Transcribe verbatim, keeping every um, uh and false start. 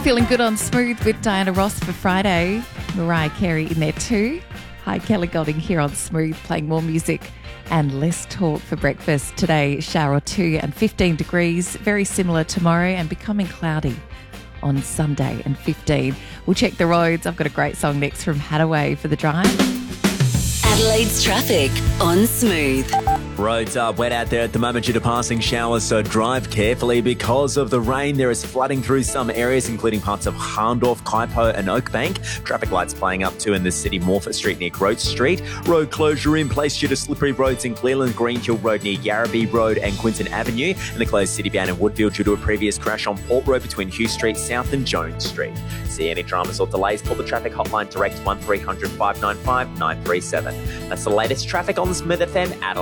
Feeling good on Smooth with Diana Ross for Friday. Mariah Carey in there too. Hi, Kelly Golding here on Smooth, playing more music and less talk for breakfast. Today, shower or two and fifteen degrees. Very similar tomorrow and becoming cloudy on Sunday and fifteen. We'll check the roads. I've got a great song next from Hadaway for the drive. Adelaide's traffic on Smooth. Roads are wet out there at the moment due to passing showers, so drive carefully because of the rain. There is flooding through some areas, including parts of Harndorf, Kaipo and Oakbank. Traffic lights playing up too in the city, Morphet Street near Grote Street. Road closure in place due to slippery roads in Cleveland, Greenhill Road near Yarrabee Road and Quinton Avenue. And the closed city bound in Woodfield due to a previous crash on Port Road between Hugh Street South and Jones Street. See any dramas or delays, call the traffic hotline direct one three hundred five nine five nine three seven. That's the latest traffic on Smooth F M Adelaide.